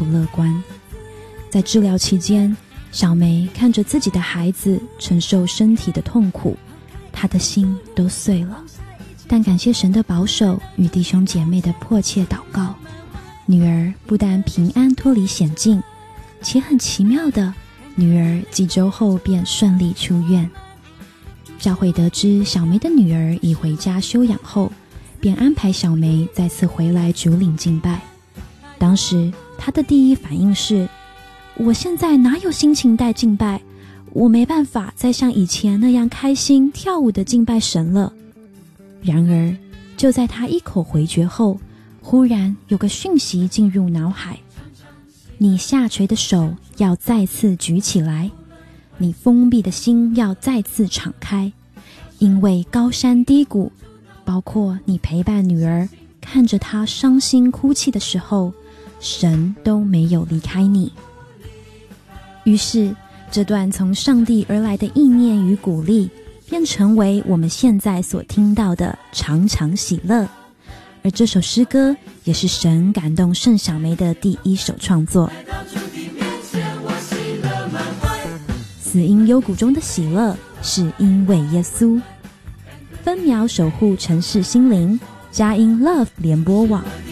乐观。在治疗期间，小梅看着自己的孩子承受身体的痛苦，她的心都碎了。但感谢神的保守与弟兄姐妹的迫切祷告，女儿不但平安脱离险境，且很奇妙的，女儿几周后便顺利出院。教会得知小梅的女儿已回家休养后，便安排小梅再次回来主领敬拜。当时她的第一反应是，我现在哪有心情带敬拜，我没办法再像以前那样开心跳舞的敬拜神了。然而就在她一口回绝后，忽然有个讯息进入脑海，你下垂的手要再次举起来，你封闭的心要再次敞开，因为高山低谷，包括你陪伴女儿看着她伤心哭泣的时候，神都没有离开你。于是这段从上帝而来的意念与鼓励，便成为我们现在所听到的常常喜乐。而这首诗歌也是神感动盛小梅的第一首创作。死因幽谷中的喜乐，是因为耶稣。分秒守护城市心灵，佳音 Love 联播网。